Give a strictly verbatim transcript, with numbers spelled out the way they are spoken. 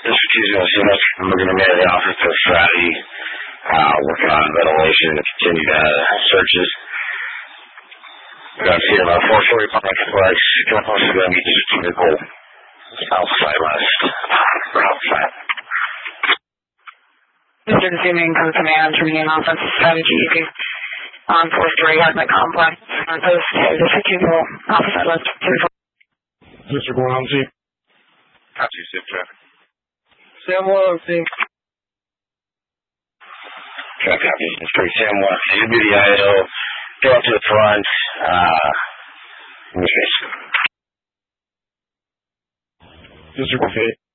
This is Tuesday, we'll see us. I'm going to be at the office of Friday, uh, working on ventilation and continued uh, searches. We're going to see about four forty Park Complex. Complex is going to be just typical outside west. Outside. Mister Zooming from command from the offensive strategy. You can on four story Hardman Complex. On post, this is typical outside west. Mister Going on Z. Copy, safe traffic. Sam one on Z. Traffic copy. It's pretty Sam one. U B D I O. Go up to the front. Uh, in your face. Mister Buffet.